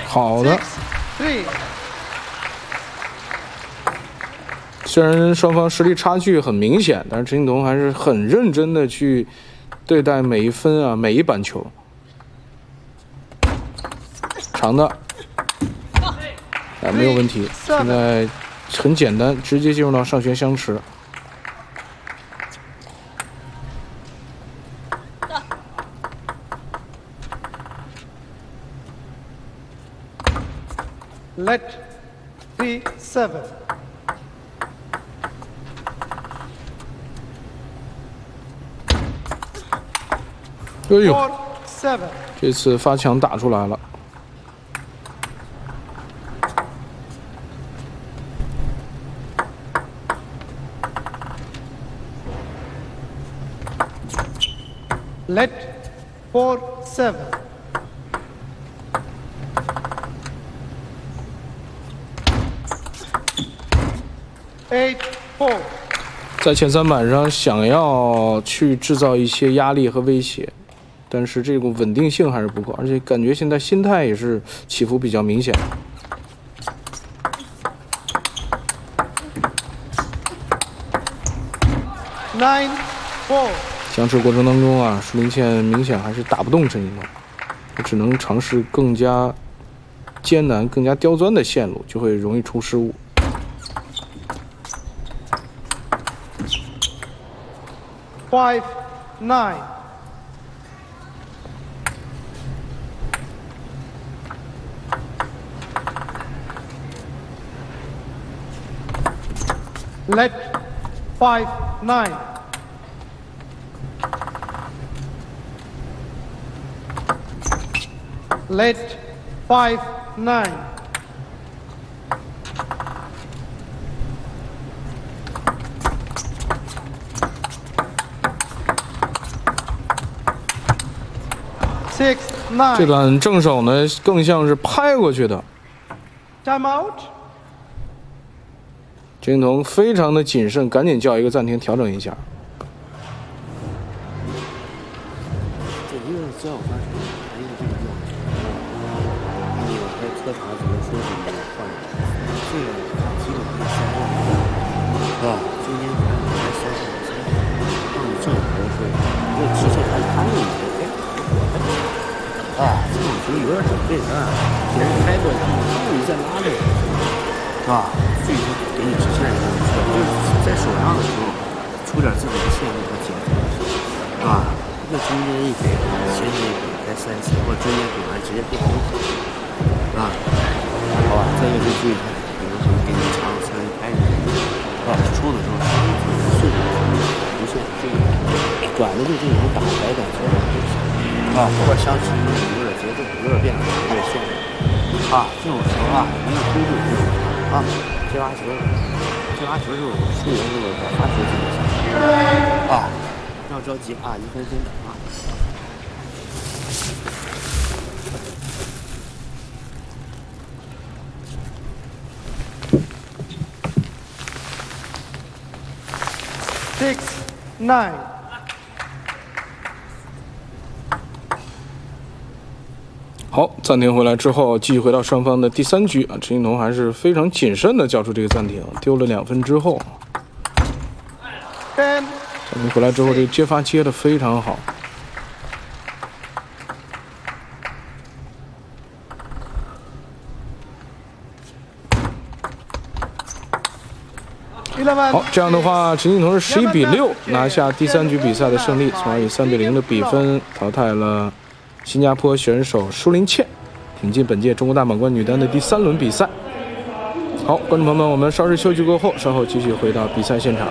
好的。虽然双方实力差距很明显，但是陈靖童还是很认真的去对待每一分啊，每一板球。长的，没有问题。现在很简单，直接进入到上旋相持。 Let 3-7。 哎呦，这次发墙打出来了。 Let 4-7。8-4。 在前三板上想要去制造一些压力和威胁，但是这种稳定性还是不够，而且感觉现在心态也是起伏比较明显。 9-4。 相持过程当中啊，舒林茜明显还是打不动陈靖童，只能尝试更加艰难、更加刁钻的线路，就会容易出失误。 5-9。Let 5-9。Let 5-9。6-9。 这杆正手呢，更像是拍过去的。 Time out。 陈靖童非常的谨慎，赶紧叫一个暂停，调整一下。 这一个只要发生，还有这个要求，你要开车查怎么说什么换，这个基本上三万，是吧？中间还3万，让你正好说，这直接还有你啊，这种球有点小费啊，别人开过来，你再拉着，是吧？最终给你直线一个就是在手上的时候出点自己的线路和节奏，是吧？那中间一给，前面一给开3次，或中间给完直接变都可以，是吧？好吧，再一个就注意看，有的时候给你长的3人拍着，是吧？出的时候速度不限，这个短的就这种打白短球就行，啊，或者相持有点节奏，有点变化，有点线路，啊，这种球啊，一个推住这种啊。接发球是输赢这个发球这个啊，不要着急啊，一分分的啊。 6-9。 好，暂停回来之后，继续回到双方的第3局啊。陈靖童还是非常谨慎的叫出这个暂停，丢了2分之后，暂停回来之后，这个接发接的非常好。好，这样的话，陈靖童是11比6拿下第3局比赛的胜利，从而以3比0的比分淘汰了新加坡选手舒林茜，挺进本届中国大满贯女单的第3轮比赛。好，观众朋友们，我们稍事休息过后，稍后继续回到比赛现场。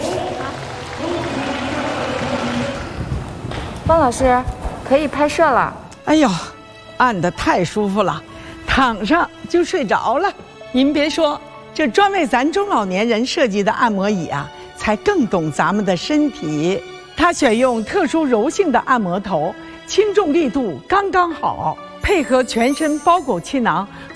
方老师，可以拍摄了。 哎呦，按得太舒服了，躺上就睡着了。您别说，这专为咱中老年人设计的按摩椅啊，才更懂咱们的身体。它选用特殊柔性的按摩头，轻重力度刚刚好，配合全身包裹气囊，